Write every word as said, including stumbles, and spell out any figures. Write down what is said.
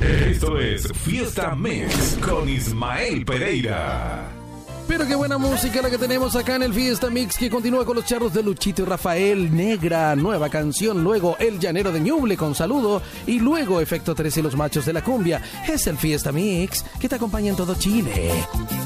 Esto es Fiesta Mix con Ismael Pereira. Pero qué buena música la que tenemos acá en el Fiesta Mix, que continúa con los charros de Luchito y Rafael. Negra, nueva canción, luego El Llanero de Ñuble con Saludo, y luego Efecto tres y los Machos de la Cumbia. Es el Fiesta Mix que te acompaña en todo Chile.